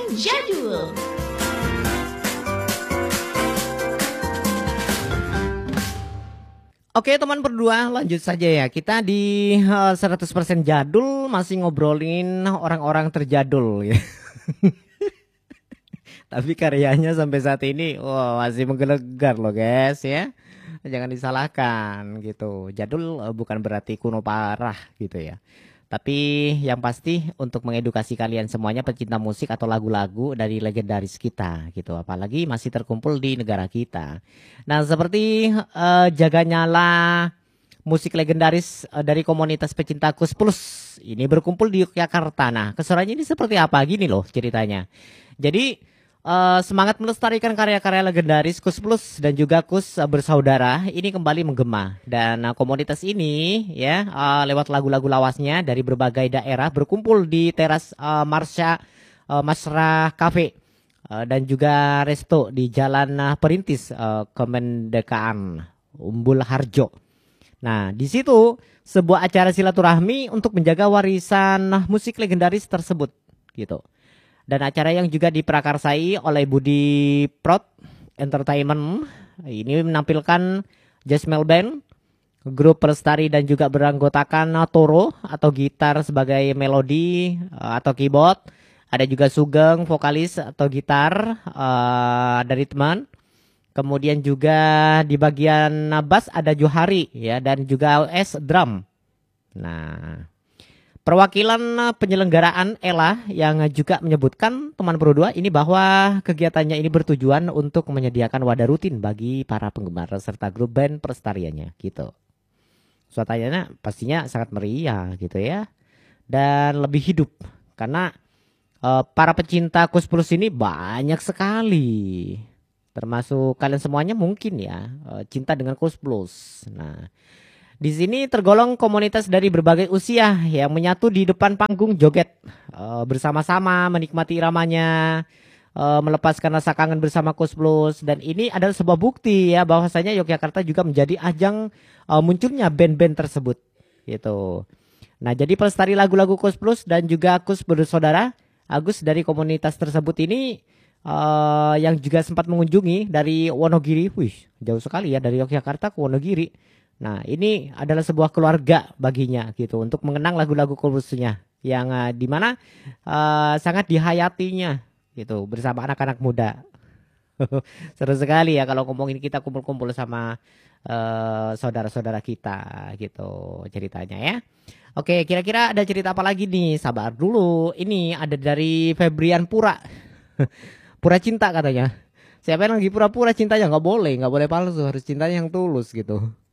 Jadul. Oke teman berdua, lanjut saja ya. Kita di 100% jadul masih ngobrolin orang-orang terjadul ya. Tapi karyanya sampai saat ini wah, masih menggelegar loh guys ya. Jangan disalahkan gitu. Jadul bukan berarti kuno parah gitu ya. Tapi yang pasti untuk mengedukasi kalian semuanya pecinta musik atau lagu-lagu dari legendaris kita gitu. Apalagi masih terkumpul di negara kita. Nah seperti Jaga Nyala musik legendaris dari komunitas pecinta Kus Plus ini berkumpul di Yogyakarta. Nah keseruannya ini seperti apa gini loh ceritanya. Jadi semangat melestarikan karya-karya legendaris Kus Plus dan juga Kus Bersaudara ini kembali menggema dan komunitas ini ya lewat lagu-lagu lawasnya dari berbagai daerah berkumpul di teras Masra Cafe dan juga Resto di Jalan Perintis Kemendekaan Umbul Harjo. Nah di situ sebuah acara silaturahmi untuk menjaga warisan musik legendaris tersebut gitu. Dan acara yang juga diprakarsai oleh Budi Prod Entertainment ini menampilkan Jasmine Band, grup pelestari dan juga beranggotakan Toro atau gitar sebagai melodi atau keyboard. Ada juga Sugeng vokalis atau gitar dari teman. Kemudian juga di bagian bass ada Johari ya dan juga OS drum. Nah, perwakilan penyelenggaraan Ella yang juga menyebutkan teman berdua ini bahwa kegiatannya ini bertujuan untuk menyediakan wadah rutin bagi para penggemar serta grup band pelestariannya gitu. Suasananya pastinya sangat meriah gitu ya dan lebih hidup karena para pecinta Kus Plus ini banyak sekali. Termasuk kalian semuanya mungkin ya cinta dengan Kus Plus. Nah, di sini tergolong komunitas dari berbagai usia yang menyatu di depan panggung joget bersama-sama menikmati iramanya, melepaskan rasa kangen bersama Kus Plus dan ini adalah sebuah bukti ya bahwasanya Yogyakarta juga menjadi ajang munculnya band-band tersebut gitu. Nah, jadi pelestari lagu-lagu Kus Plus dan juga Kus Bersaudara, Agus dari komunitas tersebut ini yang juga sempat mengunjungi dari Wonogiri, wih jauh sekali ya dari Yogyakarta ke Wonogiri. Nah ini adalah sebuah keluarga baginya gitu untuk mengenang lagu-lagu khususnya yang dimana sangat dihayatinya gitu bersama anak-anak muda. Seru sekali ya kalau ngomongin kita kumpul-kumpul sama saudara-saudara kita gitu ceritanya ya. Oke kira-kira ada cerita apa lagi nih sabar dulu ini ada dari Febrian Pura. Pura cinta katanya. Siapa yang lagi pura-pura cintanya nggak boleh palsu harus cintanya yang tulus gitu.